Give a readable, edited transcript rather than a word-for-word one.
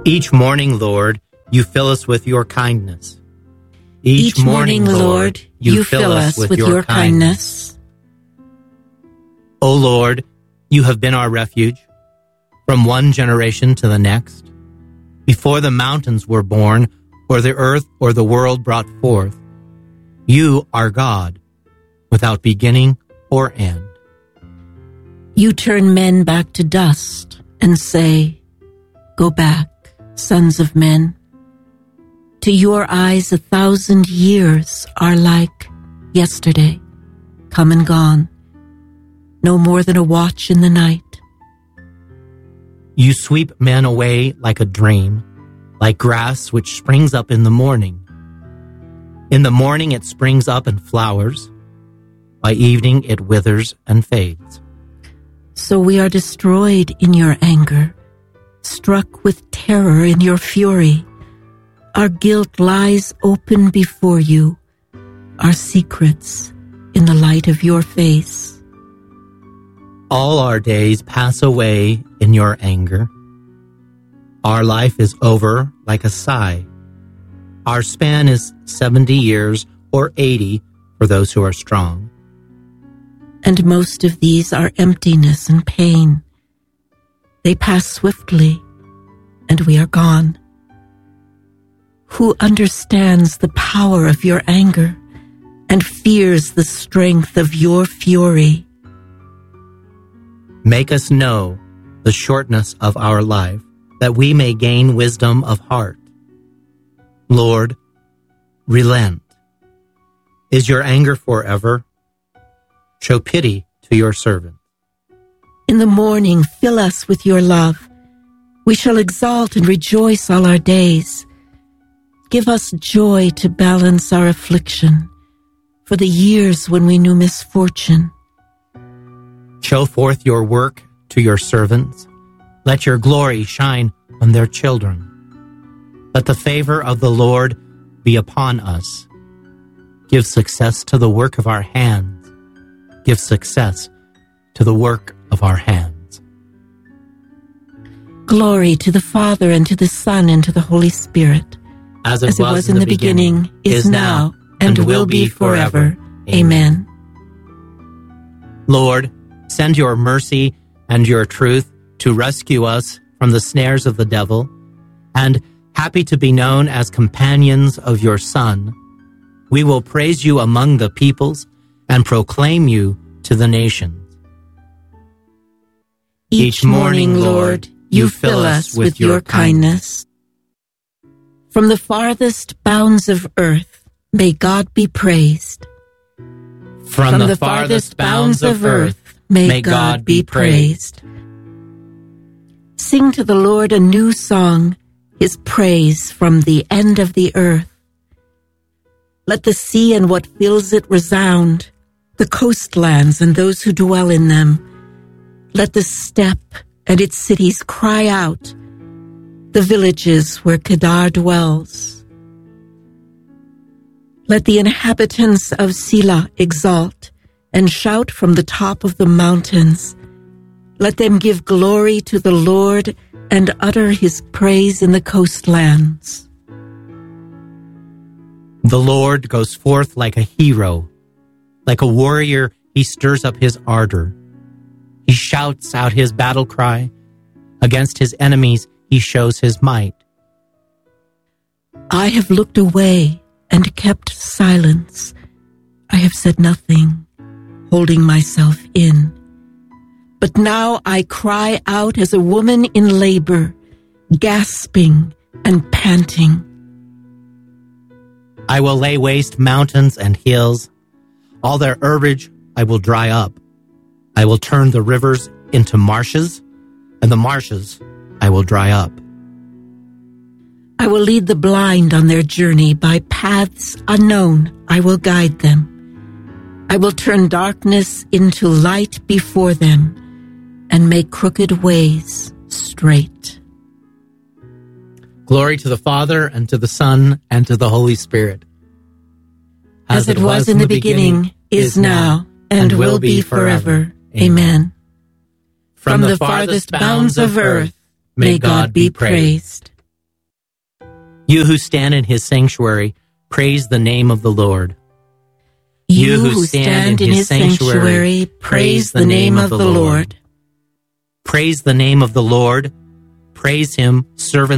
Each morning, Lord, you fill us with your kindness. Each morning, Lord, you fill us with your kindness. O Lord, you have been our refuge from one generation to the next. Before the mountains were born, or the earth or the world brought forth, you are God, without beginning or end. You turn men back to dust and say, "Go back, sons of men." To your eyes 1,000 years are like yesterday, come and gone, no more than a watch in the night. You sweep men away like a dream, like grass which springs up in the morning. In the morning it springs up and flowers. By evening it withers and fades. So we are destroyed in your anger, struck with terror in your fury. Our guilt lies open before you, our secrets in the light of your face. All our days pass away in your anger. Our life is over like a sigh. Our span is 70 years or 80 for those who are strong. And most of these are emptiness and pain. They pass swiftly, and we are gone. Who understands the power of your anger and fears the strength of your fury? Make us know the shortness of our life, that we may gain wisdom of heart. Lord, relent. Is your anger forever? Show pity to your servant. In the morning, fill us with your love. We shall exalt and rejoice all our days. Give us joy to balance our affliction, for the years when we knew misfortune. Show forth your work to your servants. Let your glory shine on their children. Let the favor of the Lord be upon us. Give success to the work of our hands. Give success to the work of our hands. Glory to the Father, and to the Son, and to the Holy Spirit. As it was in the beginning, is now, and will be forever. Amen. Lord, send your mercy and your truth to rescue us from the snares of the devil, and happy to be known as companions of your Son, we will praise you among the peoples and proclaim you to the nations. Each morning, Lord, you fill us with your kindness. From the farthest bounds of earth, may God be praised. From the farthest bounds of earth, may God be praised. Sing to the Lord a new song, his praise from the end of the earth. Let the sea and what fills it resound, the coastlands and those who dwell in them. Let the steppe and its cities cry out, the villages where Kedar dwells. Let the inhabitants of Selah exalt and shout from the top of the mountains. Let them give glory to the Lord and utter his praise in the coastlands. The Lord goes forth like a hero. Like a warrior, he stirs up his ardor. He shouts out his battle cry. Against his enemies, he shows his might. I have looked away and kept silence. I have said nothing, holding myself in. But now I cry out as a woman in labor, gasping and panting. I will lay waste mountains and hills. All their herbage I will dry up. I will turn the rivers into marshes, and the marshes I will dry up. I will lead the blind on their journey. By paths unknown I will guide them. I will turn darkness into light before them and make crooked ways straight. Glory to the Father, and to the Son, and to the Holy Spirit. As it was in the beginning, is now, and will be forever. Amen. From the farthest bounds of earth, may God be praised. You who stand in his sanctuary, praise the name of the Lord. You who stand in his sanctuary, praise the name of the Lord. Praise the name of the Lord. Praise him, servants